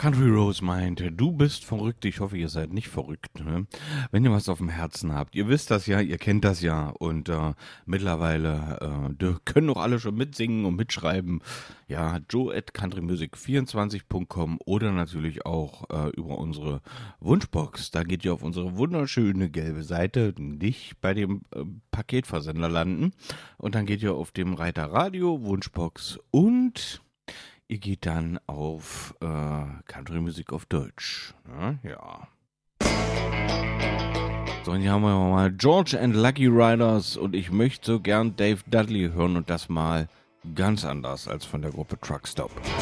Country Rose meinte, du bist verrückt. Ich hoffe, ihr seid nicht verrückt. Ne? Wenn ihr was auf dem Herzen habt. Ihr wisst das ja, ihr kennt das ja. Und mittlerweile können auch alle schon mitsingen und mitschreiben. Ja, joe at countrymusic24.com oder natürlich auch über unsere Wunschbox. Da geht ihr auf unsere wunderschöne gelbe Seite, nicht bei dem Paketversender landen. Und dann geht ihr auf dem Reiter Radio, Wunschbox und ihr geht dann auf Country-Musik auf Deutsch. Ja. So, und hier haben wir mal George and Lucky Riders und ich möchte so gern Dave Dudley hören und das mal ganz anders als von der Gruppe Truckstop.